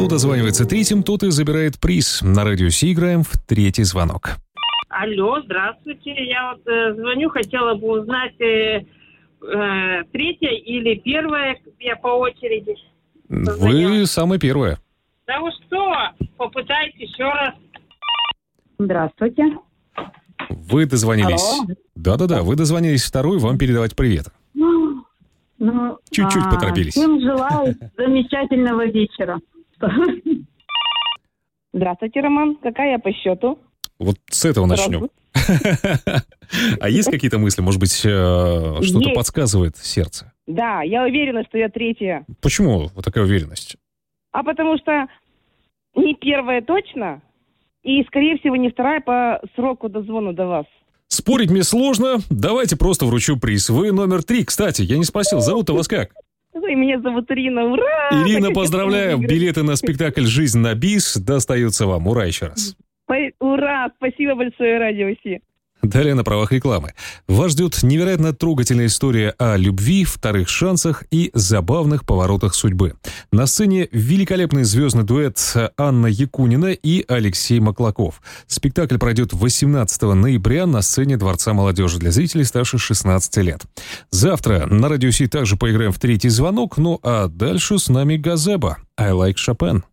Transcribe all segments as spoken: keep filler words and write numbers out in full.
Кто дозванивается третьим, тот и забирает приз. На радио Си играем в третий звонок. Алло, здравствуйте. Я вот э, звоню, хотела бы узнать, э, э, третья или первая, я по очереди. Вы самая первая. Да вы что? Попытайтесь еще раз. Здравствуйте. Вы дозвонились. Алло. Да-да-да, вы дозвонились второй, вам передавать привет. Ну, Чуть-чуть а, поторопились. Всем желаю замечательного вечера. Здравствуйте, Роман. Какая я по счету? Вот с этого начнем. А есть какие-то мысли? Может быть, что-то Есть. подсказывает сердце? Да, я уверена, что я третья. Почему вот такая уверенность? А потому что не первая точно, и, скорее всего, не вторая по сроку дозвона до вас. Спорить мне сложно. Давайте просто вручу приз. Вы номер три. Кстати, я не спросил, зовут-то вас как? Ой, меня зовут Ирина. Ура! Ирина, Так поздравляю. это Билеты на спектакль «Жизнь на бис» достаются вам. Ура еще раз. Ура! Спасибо большое, Радио Си. Далее на правах рекламы. Вас ждет невероятно трогательная история о любви, вторых шансах и забавных поворотах судьбы. На сцене великолепный звездный дуэт Анна Якунина и Алексей Маклаков. Спектакль пройдет восемнадцатого ноября на сцене Дворца молодежи для зрителей старше шестнадцати лет. Завтра на Радио Си также поиграем в третий звонок, ну а дальше с нами Газеба. I like Chopin.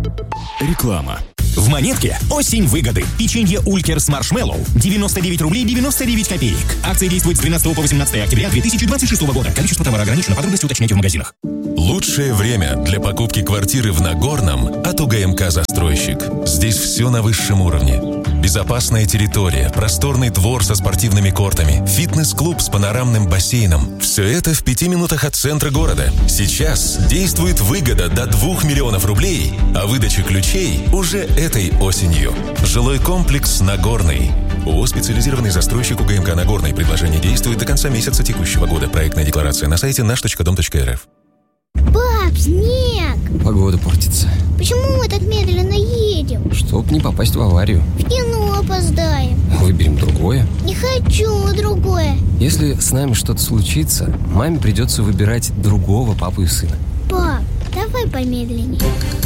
Реклама. В Монетке осень выгоды. Печенье Улькер с маршмеллоу девяносто девять рублей девяносто девять копеек. Акция действует с двенадцатого по восемнадцатое октября две тысячи двадцать шестого года. Количество товара ограничено. Подробности уточняйте в магазинах. Лучшее время для покупки квартиры в Нагорном от УГМК «Застройщик». Здесь все на высшем уровне. Безопасная территория, просторный двор со спортивными кортами, фитнес-клуб с панорамным бассейном. Все это в пяти минутах от центра города. Сейчас действует выгода до двух миллионов рублей, а выдача ключей уже этой осенью. Жилой комплекс «Нагорный». ООО «Специализированный застройщик УГМК Нагорный». Предложение действует до конца месяца текущего года. Проектная декларация на сайте наш точка дом точка эр эф. Пап, снег! Погода портится. Почему мы так медленно едем? Чтоб не попасть в аварию. В кино опоздаем. Выберем другое. Не хочу другое. Если с нами что-то случится, маме придется выбирать другого папу и сына. Пап, давай помедленнее.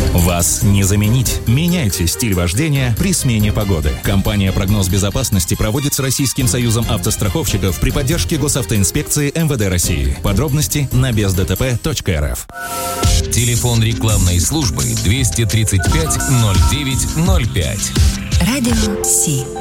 Вас не заменить. Меняйте стиль вождения при смене погоды. Компания «Прогноз безопасности» проводит с Российским союзом автостраховщиков при поддержке Госавтоинспекции эм вэ дэ России. Подробности на без дэ тэ пэ точка эр эф. Телефон рекламной службы двести тридцать пять ноль девять ноль пять. Радио Си.